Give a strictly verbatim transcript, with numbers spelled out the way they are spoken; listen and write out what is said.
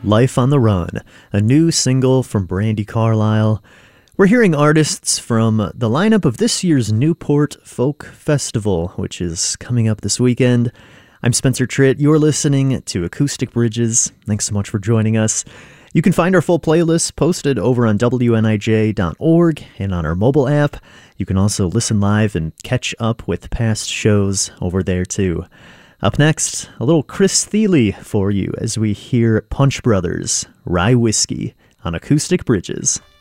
Life on the Run, a new single from Brandi Carlile. We're hearing artists from the lineup of this year's Newport Folk Festival, which is coming up this weekend. I'm Spencer Tritt. You're listening to Acoustic Bridges. Thanks so much for joining us. You can find our full playlist posted over on W N I J dot org and on our mobile app. You can also listen live and catch up with past shows over there too. Up next, a little Chris Thile for you as we hear Punch Brothers, Rye Whiskey on Acoustic Bridges.